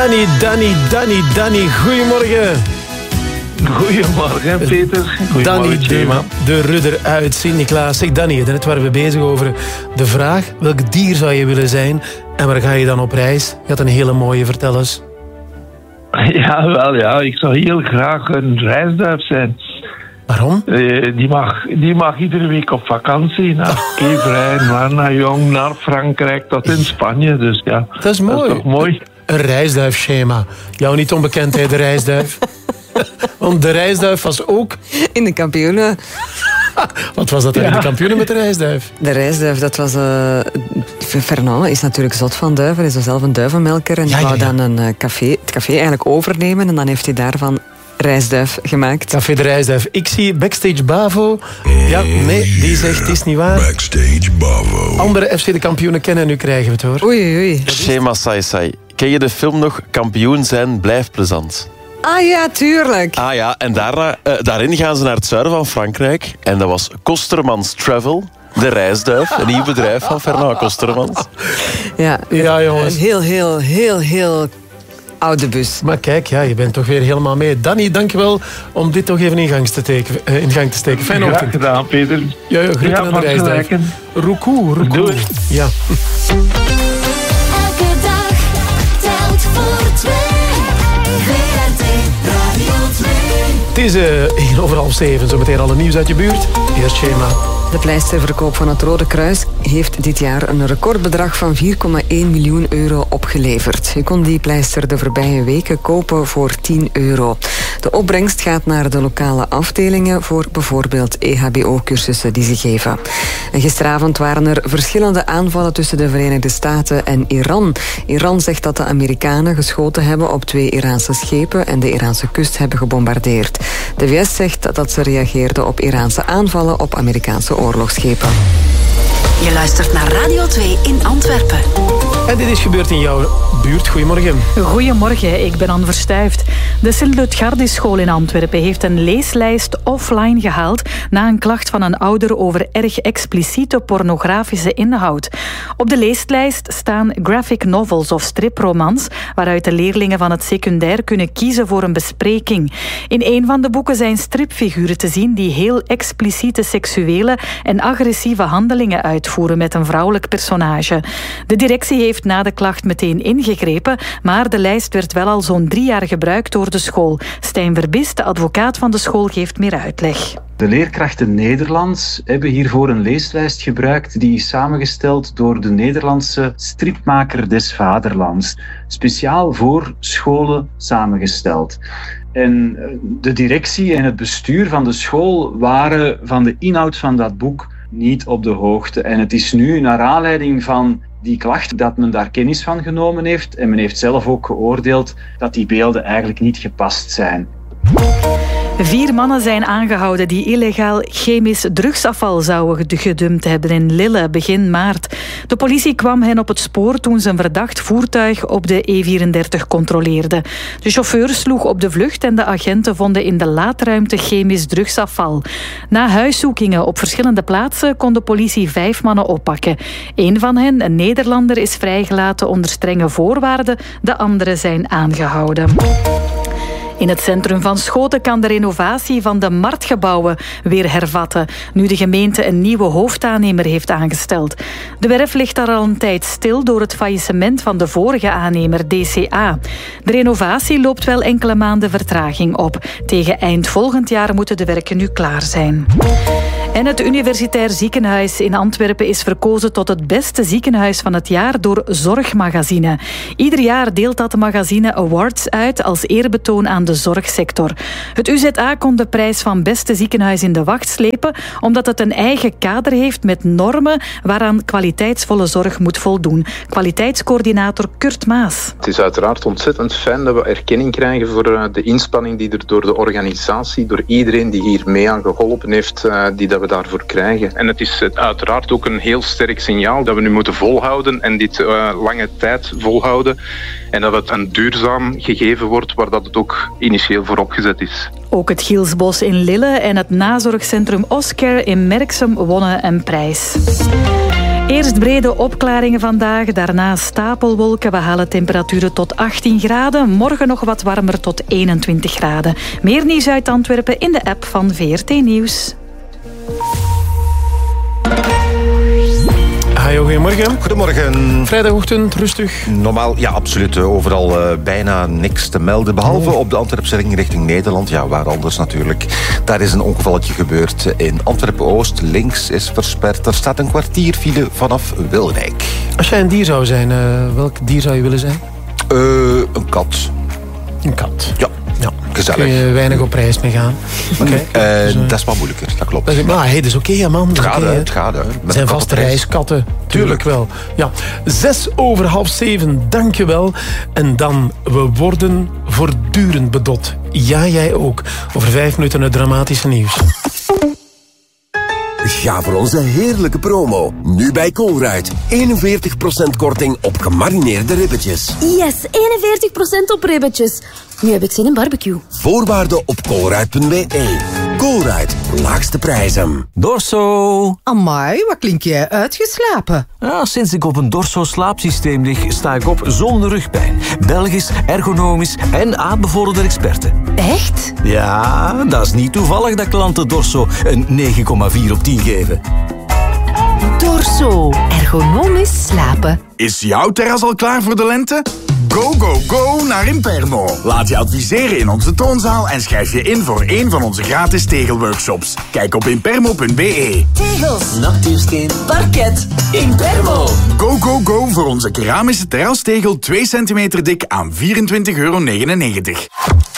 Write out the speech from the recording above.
Danny, goedemorgen. Goedemorgen, Peter. Danny, de rudder uit Sint-Niklaas. Zeg Danny, net waren we bezig over de vraag: welk dier zou je willen zijn en waar ga je dan op reis? Je had een hele mooie, vertel eens. Ja, ik zou heel graag een reisduif zijn. Waarom? Die mag iedere week op vakantie naar Kevrijn, naar Nijong, naar Frankrijk tot in Spanje. Dus ja, dat is mooi. Dat is toch mooi? Een reisduifschema. Jou niet onbekendheid, de reisduif. Want de reisduif was ook... in de kampioenen. Wat was dat in de kampioenen met de reisduif? De reisduif, dat was... Fernand is natuurlijk zot van duiven. Hij is zelf een duivenmelker. En die wou dan het café eigenlijk overnemen. En dan heeft hij daarvan reisduif gemaakt. Café de Reisduif. Ik zie Backstage Bavo. Ja, nee, die zegt het is niet waar. Backstage Bavo. Andere FC de kampioenen kennen en nu krijgen we het hoor. Oei. Shema Sai. Ken je de film nog? Kampioen zijn blijft plezant. Ah ja, tuurlijk. Ah ja, en daarin gaan ze naar het zuiden van Frankrijk. En dat was Kostermans Travel, de reisduif. Een nieuw bedrijf van Fernand Kostermans. Ja, jongens. Een heel oude bus. Maar kijk, je bent toch weer helemaal mee. Danny, dankjewel om dit toch even in gang te steken. Fijne ochtend. Graag gedaan, Peter. Ja, groeten aan de reisduif. Roekoe. Doei. Ja. Elke dag telt voor twee. VRT Radio 2. Het is 6:01, zometeen alle nieuws uit je buurt. Eerst Schema. De pleisterverkoop van het Rode Kruis heeft dit jaar een recordbedrag van 4,1 miljoen euro opgeleverd. Je kon die pleister de voorbije weken kopen voor €10. De opbrengst gaat naar de lokale afdelingen voor bijvoorbeeld EHBO-cursussen die ze geven. En gisteravond waren er verschillende aanvallen tussen de Verenigde Staten en Iran. Iran zegt dat de Amerikanen geschoten hebben op 2 Iraanse schepen en de Iraanse kust hebben gebombardeerd. De VS zegt dat ze reageerden op Iraanse aanvallen op Amerikaanse oorlogsschepen. Je luistert naar Radio 2 in Antwerpen. En dit is gebeurd in jouw buurt. Goedemorgen. Goedemorgen, ik ben Anne Verstuift. De Sint-Lutgardisschool in Antwerpen heeft een leeslijst offline gehaald na een klacht van een ouder over erg expliciete pornografische inhoud. Op de leeslijst staan graphic novels of stripromans waaruit de leerlingen van het secundair kunnen kiezen voor een bespreking. In een van de boeken zijn stripfiguren te zien die heel expliciete seksuele en agressieve handelingen uitvoeren met een vrouwelijk personage. De directie heeft na de klacht meteen ingegrepen, maar de lijst werd wel al zo'n 3 jaar gebruikt door de school. Stijn Verbis, de advocaat van de school, geeft meer uitleg. De leerkrachten Nederlands hebben hiervoor een leeslijst gebruikt die is samengesteld door de Nederlandse stripmaker des Vaderlands. Speciaal voor scholen samengesteld. En de directie en het bestuur van de school waren van de inhoud van dat boek niet op de hoogte. En het is nu naar aanleiding van die klacht dat men daar kennis van genomen heeft. En men heeft zelf ook geoordeeld dat die beelden eigenlijk niet gepast zijn. 4 mannen zijn aangehouden die illegaal chemisch drugsafval zouden gedumpt hebben in Lille begin maart. De politie kwam hen op het spoor toen ze een verdacht voertuig op de E34 controleerden. De chauffeur sloeg op de vlucht en de agenten vonden in de laadruimte chemisch drugsafval. Na huiszoekingen op verschillende plaatsen kon de politie 5 mannen oppakken. 1 van hen, een Nederlander, is vrijgelaten onder strenge voorwaarden. De anderen zijn aangehouden. In het centrum van Schoten kan de renovatie van de marktgebouwen weer hervatten, nu de gemeente een nieuwe hoofdaannemer heeft aangesteld. De werf ligt daar al een tijd stil door het faillissement van de vorige aannemer, DCA. De renovatie loopt wel enkele maanden vertraging op. Tegen eind volgend jaar moeten de werken nu klaar zijn. En het Universitair Ziekenhuis in Antwerpen is verkozen tot het beste ziekenhuis van het jaar door Zorgmagazine. Ieder jaar deelt dat magazine awards uit als eerbetoon aan de zorgsector. Het UZA kon de prijs van beste ziekenhuis in de wacht slepen, omdat het een eigen kader heeft met normen waaraan kwaliteitsvolle zorg moet voldoen. Kwaliteitscoördinator Kurt Maas. Het is uiteraard ontzettend fijn dat we erkenning krijgen voor de inspanning die er door de organisatie, door iedereen die hier mee aan geholpen heeft, die dat we daarvoor krijgen. En het is uiteraard ook een heel sterk signaal dat we nu moeten volhouden en dit lange tijd volhouden. En dat het een duurzaam gegeven wordt waar dat het ook initieel voor opgezet is. Ook het Gielsbos in Lille en het nazorgcentrum Oscar in Merksem wonnen een prijs. Eerst brede opklaringen vandaag, daarna stapelwolken. We halen temperaturen tot 18 graden. Morgen nog wat warmer tot 21 graden. Meer nieuws uit Antwerpen in de app van VRT Nieuws. Hajo, goedemorgen. Goedemorgen. Vrijdagochtend, rustig. Normaal, ja, absoluut. Overal bijna niks te melden. Behalve op de Antwerpse ring richting Nederland. Ja, waar anders natuurlijk. Daar is een ongevalletje gebeurd in Antwerpen-Oost. Links is versperd. Er staat een kwartier file vanaf Wilrijk. Als jij een dier zou zijn, welk dier zou je willen zijn? Een kat. Een kat? Ja. Ja, gezellig. Kun je weinig op reis mee gaan. Okay. Dat is wel moeilijker, dat klopt. Maar dat is oké, man. Het gaat, hè. Het zijn vaste reiskatten. Tuurlijk wel. Ja. 6:06, dankjewel. En dan, we worden voortdurend bedot. Ja, jij ook. Over 5 minuten het dramatische nieuws. Ga voor onze heerlijke promo. Nu bij Colruyt. 41% korting op gemarineerde ribbetjes. Yes, 41% op ribbetjes. Nu heb ik zin in barbecue. Voorwaarden op colruyt.be. Colruyt, laagste prijzen. Dorso. Amai, wat klink jij uitgeslapen? Ja, sinds ik op een Dorso slaapsysteem lig, sta ik op zonder rugpijn. Belgisch, ergonomisch en aanbevorderde experten. Echt? Ja, dat is niet toevallig dat klanten Dorso een 9,4 op 10 geven. Dorso, ergonomisch slapen. Is jouw terras al klaar voor de lente? Go, go, go naar Impermo. Laat je adviseren in onze toonzaal en schrijf je in voor een van onze gratis tegelworkshops. Kijk op impermo.be. Tegels, natuursteen, parket, Impermo. Go, go, go voor onze keramische terrastegel 2 centimeter dik aan €24,99.